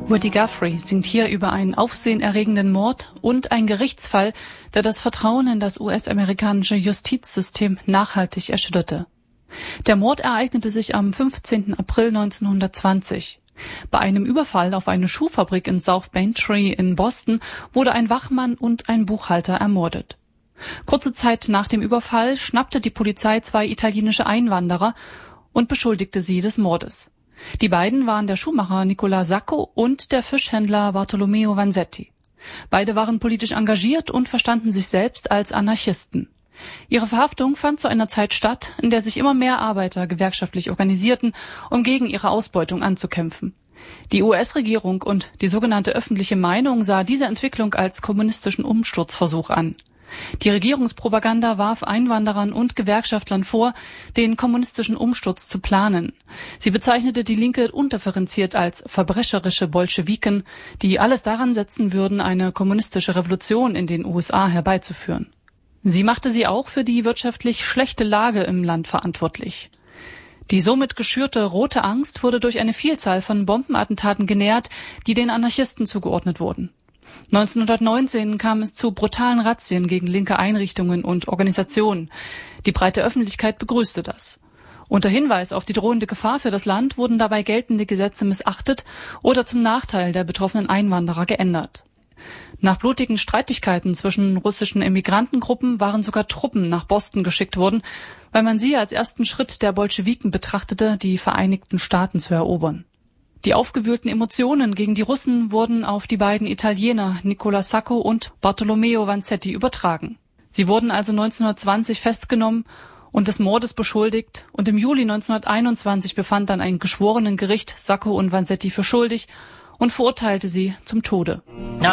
Woody Guthrie singt hier über einen aufsehenerregenden Mord und einen Gerichtsfall, der das Vertrauen in das US-amerikanische Justizsystem nachhaltig erschütterte. Der Mord ereignete sich am 15. April 1920. Bei einem Überfall auf eine Schuhfabrik in South Braintree in Boston wurde ein Wachmann und ein Buchhalter ermordet. Kurze Zeit nach dem Überfall schnappte die Polizei 2 italienische Einwanderer und beschuldigte sie des Mordes. Die beiden waren der Schuhmacher Nicola Sacco und der Fischhändler Bartolomeo Vanzetti. Beide waren politisch engagiert und verstanden sich selbst als Anarchisten. Ihre Verhaftung fand zu einer Zeit statt, in der sich immer mehr Arbeiter gewerkschaftlich organisierten, um gegen ihre Ausbeutung anzukämpfen. Die US-Regierung und die sogenannte öffentliche Meinung sah diese Entwicklung als kommunistischen Umsturzversuch an. Die Regierungspropaganda warf Einwanderern und Gewerkschaftlern vor, den kommunistischen Umsturz zu planen. Sie bezeichnete die Linke undifferenziert als verbrecherische Bolschewiken, die alles daran setzen würden, eine kommunistische Revolution in den USA herbeizuführen. Sie machte sie auch für die wirtschaftlich schlechte Lage im Land verantwortlich. Die somit geschürte rote Angst wurde durch eine Vielzahl von Bombenattentaten genährt, die den Anarchisten zugeordnet wurden. 1919 kam es zu brutalen Razzien gegen linke Einrichtungen und Organisationen. Die breite Öffentlichkeit begrüßte das. Unter Hinweis auf die drohende Gefahr für das Land wurden dabei geltende Gesetze missachtet oder zum Nachteil der betroffenen Einwanderer geändert. Nach blutigen Streitigkeiten zwischen russischen Emmigrantengruppen waren sogar Truppen nach Boston geschickt worden, weil man sie als ersten Schritt der Bolschewiken betrachtete, die Vereinigten Staaten zu erobern. Die aufgewühlten Emotionen gegen die Russen wurden auf die beiden Italiener Nicola Sacco und Bartolomeo Vanzetti übertragen. Sie wurden also 1920 festgenommen und des Mordes beschuldigt, und im Juli 1921 befand dann ein Geschworenengericht Sacco und Vanzetti für schuldig und verurteilte sie zum Tode.